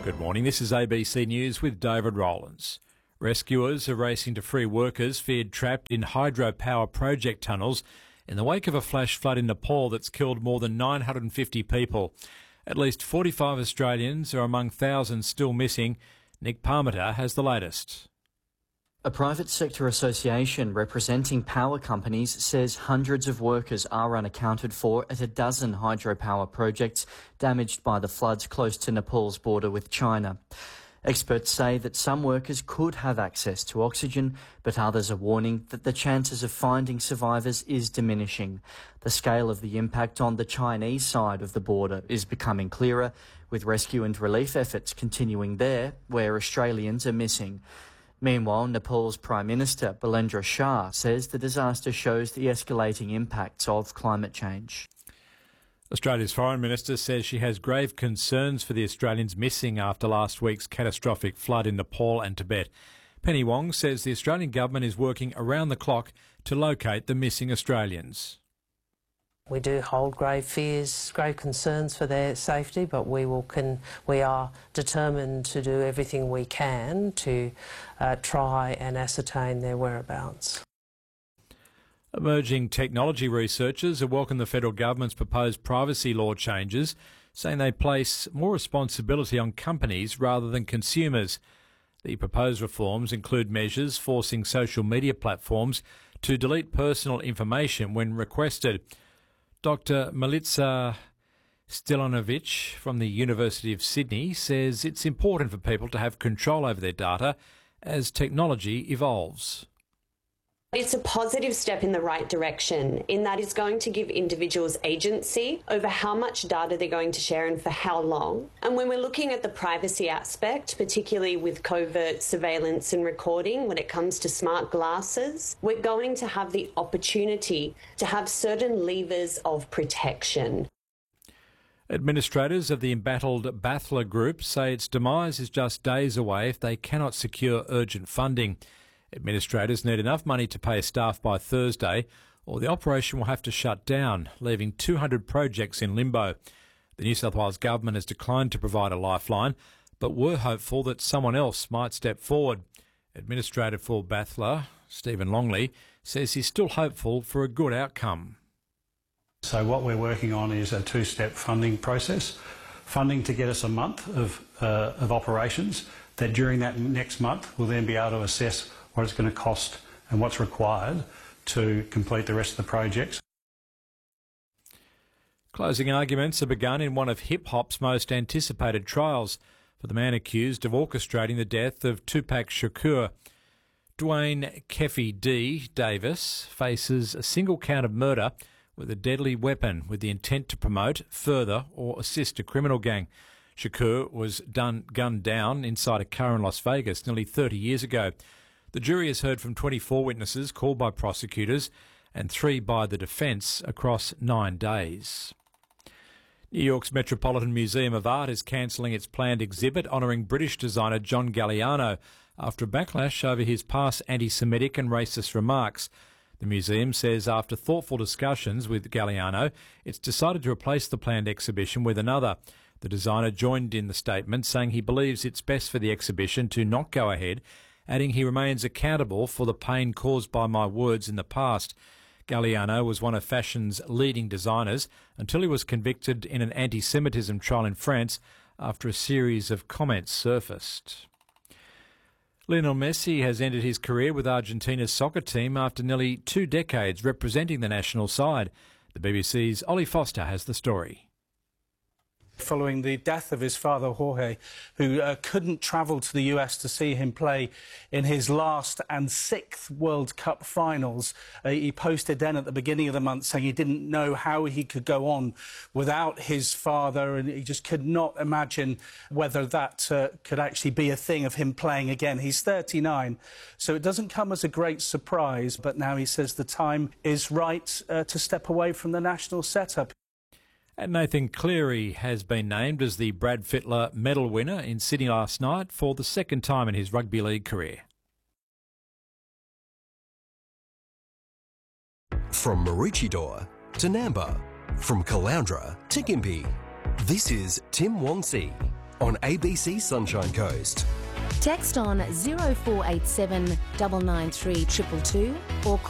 Good morning, this is ABC News with David Rowlands. Rescuers are racing to free workers feared trapped in hydropower project tunnels in the wake of a flash flood in Nepal that's killed more than 950 people. At least 45 Australians are among thousands still missing. Nick Parmenter has the latest. A private sector association representing power companies says hundreds of workers are unaccounted for at a dozen hydropower projects damaged by the floods close to Nepal's border with China. Experts say that some workers could have access to oxygen, but others are warning that the chances of finding survivors is diminishing. The scale of the impact on the Chinese side of the border is becoming clearer, with rescue and relief efforts continuing there, where Australians are missing. Meanwhile, Nepal's Prime Minister, Bilendra Shah, says the disaster shows the escalating impacts of climate change. Australia's Foreign Minister says she has grave concerns for the Australians missing after last week's catastrophic flood in Nepal and Tibet. Penny Wong says the Australian government is working around the clock to locate the missing Australians. We do hold grave fears, grave concerns for their safety, but we are determined to do everything we can to try and ascertain their whereabouts. Emerging technology researchers have welcomed the federal government's proposed privacy law changes, saying they place more responsibility on companies rather than consumers. The proposed reforms include measures forcing social media platforms to delete personal information when requested. Dr. Milica Stilanovic from the University of Sydney says it's important for people to have control over their data as technology evolves. It's a positive step in the right direction in that it's going to give individuals agency over how much data they're going to share and for how long. And when we're looking at the privacy aspect, particularly with covert surveillance and recording when it comes to smart glasses, we're going to have the opportunity to have certain levers of protection. Administrators of the embattled Bathla Group say its demise is just days away if they cannot secure urgent funding. Administrators need enough money to pay staff by Thursday, or the operation will have to shut down, leaving 200 projects in limbo. The New South Wales government has declined to provide a lifeline, but were hopeful that someone else might step forward. Administrator for Bathla, Stephen Longley, says he's still hopeful for a good outcome. So what we're working on is a two-step funding process. Funding to get us a month of operations, that during that next month we'll then be able to assess what it's going to cost and what's required to complete the rest of the projects. Closing arguments have begun in one of hip-hop's most anticipated trials for the man accused of orchestrating the death of Tupac Shakur. Dwayne Keffe D. Davis faces a single count of murder with a deadly weapon with the intent to promote, further or assist a criminal gang. Shakur was gunned down inside a car in Las Vegas nearly 30 years ago. The jury has heard from 24 witnesses called by prosecutors and 3 by the defence across 9 days. New York's Metropolitan Museum of Art is cancelling its planned exhibit honouring British designer John Galliano after a backlash over his past anti-Semitic and racist remarks. The museum says after thoughtful discussions with Galliano, it's decided to replace the planned exhibition with another. The designer joined in the statement, saying he believes it's best for the exhibition to not go ahead, adding he remains accountable for the pain caused by my words in the past. Galliano was one of fashion's leading designers until he was convicted in an anti-Semitism trial in France after a series of comments surfaced. Lionel Messi has ended his career with Argentina's soccer team after nearly 2 decades representing the national side. The BBC's Ollie Foster has the story. Following the death of his father, Jorge, who couldn't travel to the US to see him play in his last and 6th World Cup finals. He posted then at the beginning of the month saying he didn't know how he could go on without his father, and he just could not imagine whether that could actually be a thing of him playing again. He's 39, so it doesn't come as a great surprise, but now he says the time is right to step away from the national setup. And Nathan Cleary has been named as the Brad Fittler medal winner in Sydney last night for the 2nd time in his rugby league career. From Maroochydore to Namba, from Caloundra to Gympie, this is Tim Wonsey on ABC Sunshine Coast. Text on 0487 993 222 or